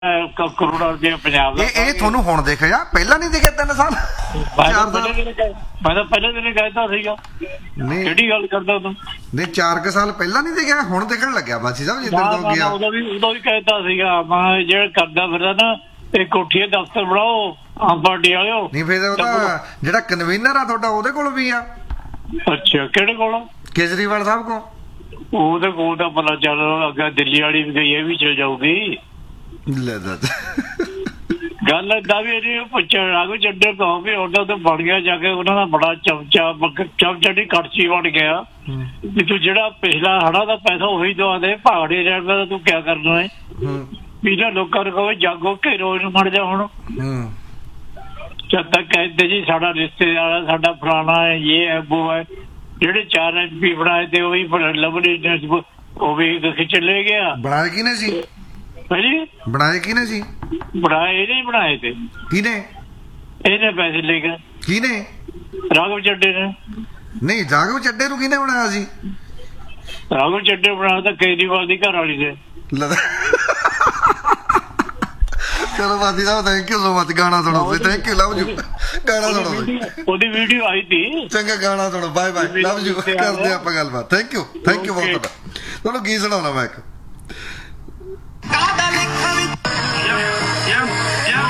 ਕਰੋੜਾਂ ਰੁਪਏ ਪੰਜਾਬ ਦਾ। ਇਹ ਤੁਹਾਨੂੰ ਹੁਣ ਦੇਖਿਆ, ਪਹਿਲਾਂ ਨਹੀਂ ਦੇਖਿਆ 3 ਸਾਲ 4 ਸਾਲ? ਮੈਂ ਤਾਂ ਪਹਿਲੇ ਦਿਨ ਕਹਿਤਾ ਸੀਗਾ। ਨਹੀਂ ਕਿਹੜੀ ਗੱਲ ਕਰਦਾ ਤੂੰ? ਨਹੀਂ 4 ਸਾਲ ਪਹਿਲਾਂ ਨਹੀਂ ਦੇਖਿਆ, ਹੁਣ ਦੇਖਣ ਲੱਗਿਆ ਬਾਸੀ ਸਾਹਿਬ ਜਿੱਦਾਂ ਤੋਂ ਗਿਆ। ਉਦੋਂ ਵੀ ਕਹਿਤਾ ਸੀਗਾ ਮੈਂ, ਜਿਹੜਾ ਕਰਦਾ ਫਿਰਦਾ ਨਾ ਇਹ ਕੋਠੀਏ ਦਫ਼ਤਰ ਬਣਾਓ ਆਮ ਪਾਰਟੀ ਵਾਲਿਓ। ਨਹੀਂ ਫਿਰ ਉਹਦਾ ਜਿਹੜਾ ਕਨਵੀਨਰ ਆ ਤੁਹਾਡਾ ਉਹਦੇ ਕੋਲ ਵੀ ਆ। ਅੱਛਾ, ਕਿਹੜੇ ਕੋਲ? ਕੇਜਰੀਵਾਲ ਸਾਹਿਬ ਕੋਲ। ਉਹਦੇ ਕੋਲ ਤਾਂ ਪਤਾ ਚੱਲ ਅੱਗੇ ਦਿੱਲੀ ਵਾਲੀ ਵੀ ਗਈ, ਇਹ ਵੀ ਚਲ ਜਾਊਗੀ। ਲੈ ਦੱਸ ਗੱਲ ਏਦਾਂ ਵੀ ਇਹਨੇ ਪੁੱਛਣ ਲੱਗ ਚੱਡੇ ਕਹੋ ਵੀ ਉਹਨਾਂ ਤੋਂ ਬਣ ਗਿਆ ਜਾ ਕੇ ਉਹਨਾਂ ਦਾ ਬੜਾ ਚਮਚਾ ਦੀ ਕੜਛੀ ਬਣ ਗਿਆ ਵੀ ਤੂੰ ਜਿਹੜਾ ਪਿਛਲਾ ਹੜਾ ਦਾ ਪੈਸਾ ਉਹੀ ਦਵਾ ਦੇ, ਭਾਗੜੇ ਰਹਿਣ ਦਾ ਤੂੰ ਕਿਆ ਕਰਨਾ ਹੈ? ਵੀ ਨਾ ਲੋਕਾਂ ਨੂੰ ਕਹੋ ਜਾਗੋ ਘੇਰੋ ਇਹਨੂੰ ਮੜ ਜਾ। ਹੁਣ ਜਦ ਤੱਕ ਕਹਿੰਦੇ ਜੀ ਸਾਡਾ ਰਿਸ਼ਤੇਦਾਰ, ਸਾਡਾ ਫਲਾਣਾ ਹੈ, ਇਹ ਹੈ ਉਹ ਹੈ, ਜਿਹੜੇ 4 MP ਬਣਾਏ ਤੇ ਉਹ ਵੀ ਲਵਲੀ ਉਹ ਵੀ ਖਿੱਚ ਲੈ ਗਿਆ। ਬਣਾਏ ਕਿਹਨੇ ਸੀ? ਬਣਾਏ ਕਿਹਨੇ ਸੀ? ਬਣਾਏ ਇਹਨੇ ਬਣਾਏ ਤੇ ਕਿਹਨੇ? ਇਹਨੇ ਪੈਸੇ ਲੈ ਕੇ। ਕਿਹਨੇ? ਰਾਘਵ ਚੱਡੇ ਨੇ। ਨਹੀਂ, ਰਾਘਵ ਚੱਡੇ ਨੂੰ ਕਿਹਨੇ ਬਣਾਇਆ ਸੀ? ਰਾਘਵ ਚੱਡੇ ਬਣਾਇਆ ਤਾਂ ਕੇਜਰੀਵਾਲ ਦੀ ਘਰ ਵਾਲੀ ਨੇ। ਚਲੋ ਬਾਦੀ ਸਾਹਿਬ ਥੈਂਕ ਯੂ ਸੋ ਮਚ। ਗਾਣਾ ਸੁਣੋ, ਥੈਂਕ ਯੂ, ਲਵ ਯੂ। ਗਾਣਾ ਸੁਣੋ, ਉਹਦੀ ਵੀਡੀਓ ਆਈ ਸੀ। ਚੰਗਾ ਗਾਣਾ ਸੁਣੋ, ਬਾਏ ਬਾਏ, ਲਵ ਯੂ। ਕਰਦੇ ਆਪਾਂ ਗੱਲਬਾਤ। ਥੈਂਕ ਯੂ ਬਹੁਤ ਤੁਹਾਡਾ। ਤੁਹਾਨੂੰ ਕੀ ਸੁਣਾਉਣਾ ਮੈਂ ਇੱਕ